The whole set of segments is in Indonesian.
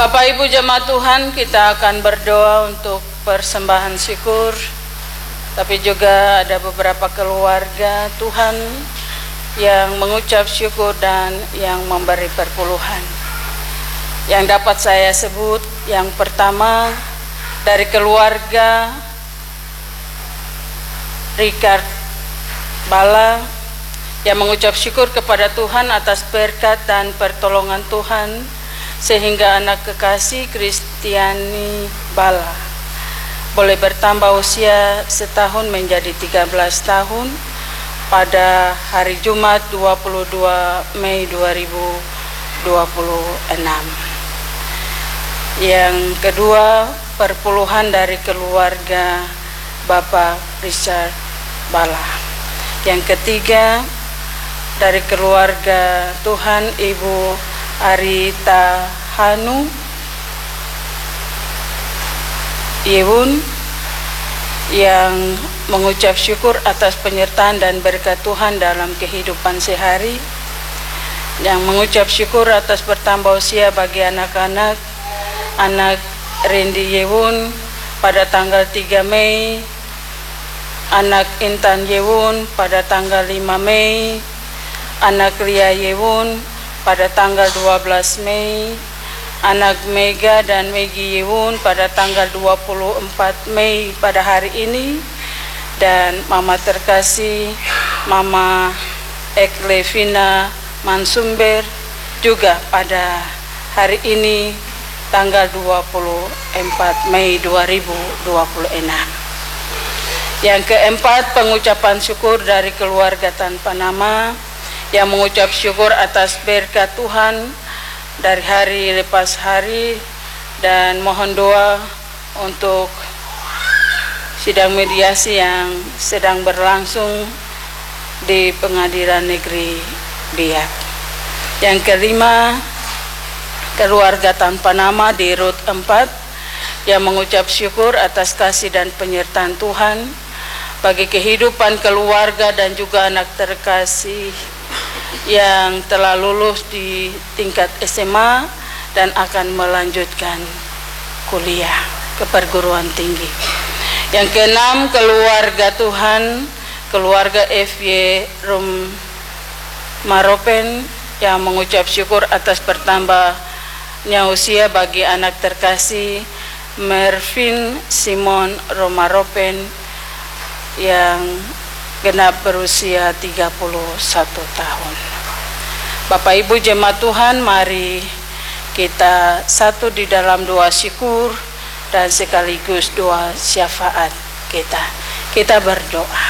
Bapak Ibu jemaat Tuhan, kita akan berdoa untuk persembahan syukur. Tapi juga ada beberapa keluarga Tuhan yang mengucap syukur dan yang memberi perpuluhan. Yang dapat saya sebut, yang pertama dari keluarga Richard Bala yang mengucap syukur kepada Tuhan atas berkat dan pertolongan Tuhan sehingga anak kekasih Kristiani Bala boleh bertambah usia setahun menjadi 13 tahun pada hari Jumat 22 Mei 2026. Yang kedua, perpuluhan dari keluarga Bapak Richard Bala. Yang ketiga, dari keluarga Tuhan Ibu Arita Hanu Yewun yang mengucap syukur atas penyertaan dan berkat Tuhan dalam kehidupan sehari, yang mengucap syukur atas bertambah usia bagi anak-anak anak Randy Yewun pada tanggal 3 Mei, anak Intan Yewun pada tanggal 5 Mei, anak Lia Yewun pada tanggal 12 Mei, anak Mega dan Megi Yewun pada tanggal 24 Mei pada hari ini, dan Mama terkasih Mama Eklevina Mansumber juga pada hari ini tanggal 24 Mei 2026. Yang keempat, pengucapan syukur dari keluarga tanpa nama yang mengucap syukur atas berkat Tuhan dari hari lepas hari dan mohon doa untuk sidang mediasi yang sedang berlangsung di Pengadilan Negeri Biak. Yang kelima, keluarga tanpa nama di RUT 4 yang mengucap syukur atas kasih dan penyertaan Tuhan bagi kehidupan keluarga dan juga anak terkasih yang telah lulus di tingkat SMA dan akan melanjutkan kuliah ke perguruan tinggi. Yang keenam, keluarga Tuhan, keluarga FY Rum Maropen yang mengucap syukur atas bertambahnya usia bagi anak terkasih Mervin Simon Romaropen yang genap berusia 31 tahun. Bapak Ibu jemaat Tuhan, mari kita satu di dalam doa syukur dan sekaligus doa syafaat kita. Kita berdoa.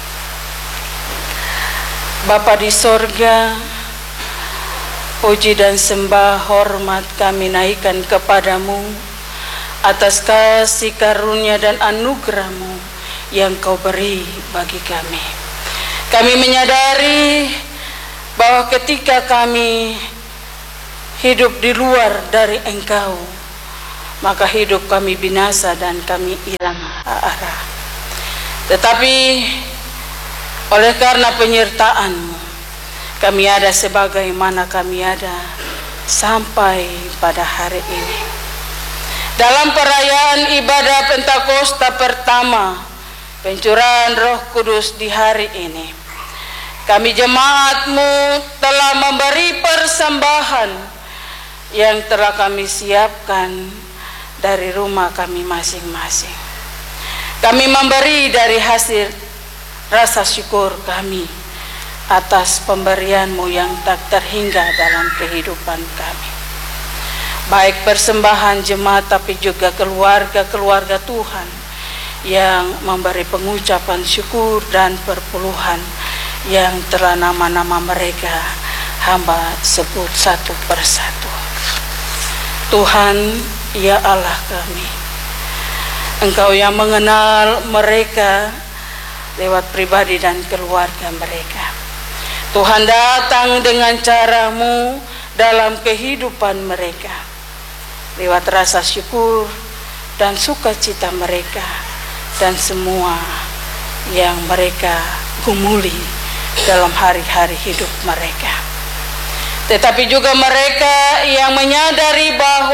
Bapa di sorga, puji dan sembah hormat kami naikkan kepadamu atas kasih karunia dan anugerah-Mu yang Kau beri bagi kami. Kami menyadari bahwa ketika kami hidup di luar dari Engkau, maka hidup kami binasa dan kami hilang arah. Tetapi oleh karena penyertaan-Mu, kami ada sebagaimana kami ada sampai pada hari ini. Dalam perayaan ibadah Pentakosta pertama, pencurahan Roh Kudus di hari ini, kami jemaat-Mu telah memberi persembahan yang telah kami siapkan dari rumah kami masing-masing. Kami memberi dari hasil rasa syukur kami atas pemberian-Mu yang tak terhingga dalam kehidupan kami. Baik persembahan jemaat tapi juga keluarga-keluarga Tuhan yang memberi pengucapan syukur dan perpuluhan yang telah nama-nama mereka hamba sebut satu persatu. Tuhan, ya Allah kami, Engkau yang mengenal mereka lewat pribadi dan keluarga mereka. Tuhan datang dengan cara-Mu dalam kehidupan mereka, lewat rasa syukur dan sukacita mereka dan semua yang mereka gumuli dalam hari-hari hidup mereka. Tetapi juga mereka yang menyadari bahwa seperti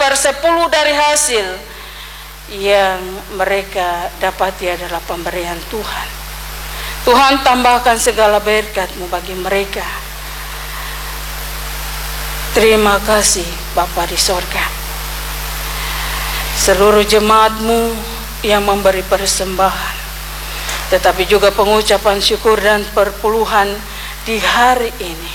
1/10 dari hasil yang mereka dapati adalah pemberian Tuhan. Tuhan, tambahkan segala berkat-Mu bagi mereka. Terima kasih Bapa di sorga. Seluruh jemaat-Mu yang memberi persembahan, tetapi juga pengucapan syukur dan perpuluhan di hari ini.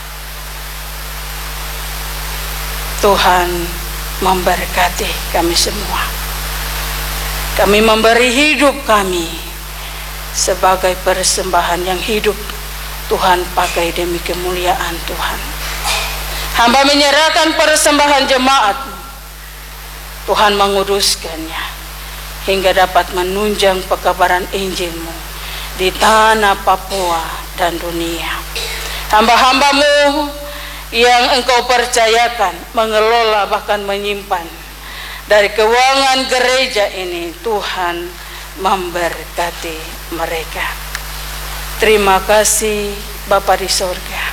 Tuhan memberkati kami semua. Kami memberi hidup kami sebagai persembahan yang hidup. Tuhan pakai demi kemuliaan Tuhan. Hamba menyerahkan persembahan jemaat. Tuhan menguduskannya hingga dapat menunjang pekabaran Injil-Mu di tanah Papua dan dunia. Hamba-hamba-Mu yang Engkau percayakan mengelola bahkan menyimpan dari keuangan gereja ini, Tuhan memberkati mereka. Terima kasih Bapa di sorga.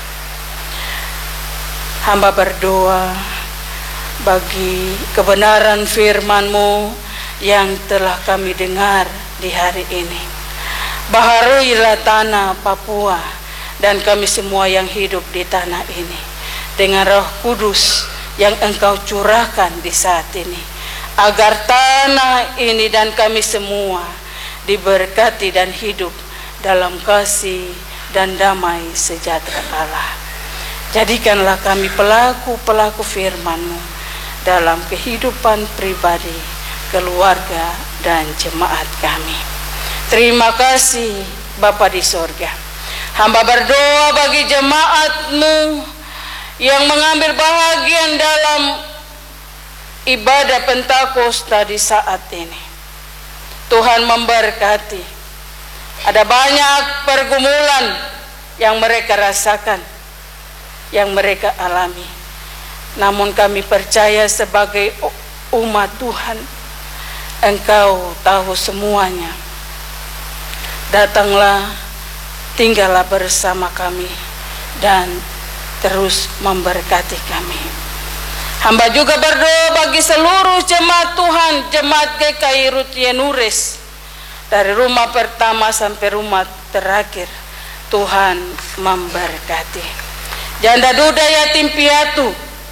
Hamba berdoa bagi kebenaran firman-Mu yang telah kami dengar di hari ini. Baharuilah tanah Papua dan kami semua yang hidup di tanah ini dengan Roh Kudus yang Engkau curahkan di saat ini, agar tanah ini dan kami semua diberkati dan hidup dalam kasih dan damai sejahtera Allah. Jadikanlah kami pelaku-pelaku firman-Mu dalam kehidupan pribadi, keluarga, dan jemaat kami. Terima kasih Bapa di sorga. Hamba berdoa bagi jemaat-Mu yang mengambil bahagian dalam ibadah Pentakosta di saat ini. Tuhan memberkati. Ada banyak pergumulan yang mereka rasakan, yang mereka alami. Namun kami percaya sebagai umat Tuhan, Engkau tahu semuanya. Datanglah, tinggallah bersama kami dan terus memberkati kami. Hamba juga berdoa bagi seluruh jemaat Tuhan, jemaat GKI Ruth Yenures, dari rumah pertama sampai rumah terakhir. Tuhan memberkati. Janda duda yatim piatu,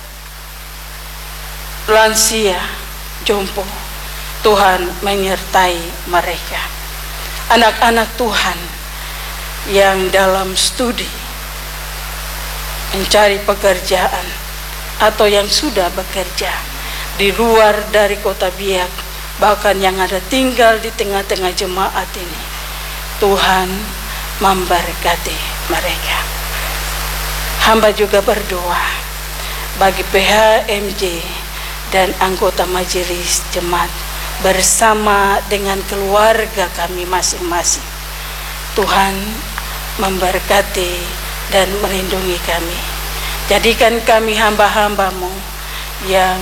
lansia, jompo, Tuhan menyertai mereka. Anak-anak Tuhan yang dalam studi, mencari pekerjaan, atau yang sudah bekerja di luar dari kota Biak, bahkan yang ada tinggal di tengah-tengah jemaat ini, Tuhan memberkati mereka. Hamba juga berdoa bagi PHMJ dan anggota majelis jemaat bersama dengan keluarga kami masing-masing. Tuhan memberkati dan melindungi kami. Jadikan kami hamba-hamba-Mu yang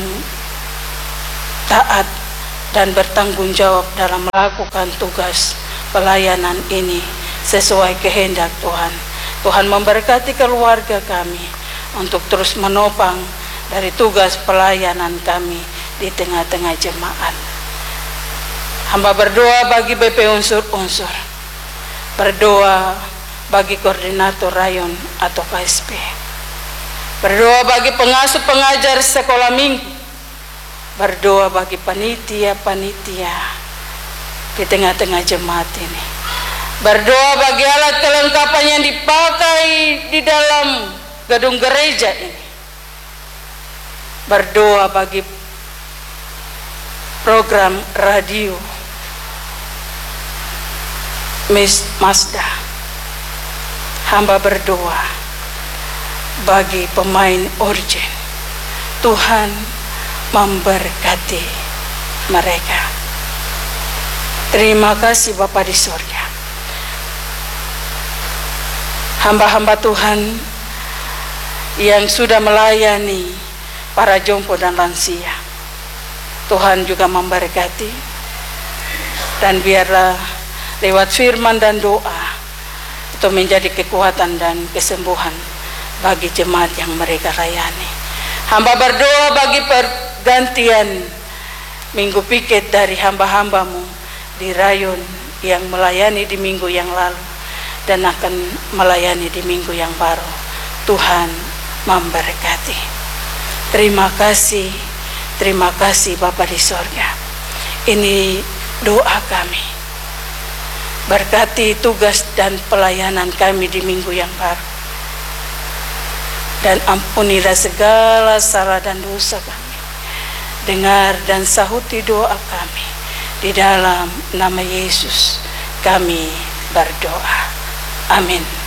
taat dan bertanggung jawab dalam melakukan tugas pelayanan ini sesuai kehendak Tuhan. Tuhan memberkati keluarga kami untuk terus menopang dari tugas pelayanan kami di tengah-tengah jemaat. Hamba berdoa bagi BP unsur-unsur, berdoa bagi koordinator rayon atau KSP, berdoa bagi pengasuh pengajar sekolah minggu, berdoa bagi panitia-panitia di tengah-tengah jemaat ini, berdoa bagi alat kelengkapan yang dipakai di dalam gedung gereja ini, berdoa bagi program radio Miss Mazda. Hamba berdoa bagi pemain organ, Tuhan memberkati mereka. Terima kasih Bapa di surga. Hamba-hamba Tuhan yang sudah melayani para jompo dan lansia, Tuhan juga memberkati, dan biarlah lewat firman dan doa itu menjadi kekuatan dan kesembuhan bagi jemaat yang mereka layani. Hamba berdoa bagi gantian minggu piket dari hamba-hambamu di Rayon yang melayani di minggu yang lalu dan akan melayani di minggu yang baru. Tuhan memberkati. Terima kasih Bapa di sorga. Ini doa kami. Berkati tugas dan pelayanan kami di minggu yang baru. Dan ampunilah segala salah dan dosa kami. Dengar dan sahuti doa kami. Di dalam nama Yesus kami berdoa. Amin.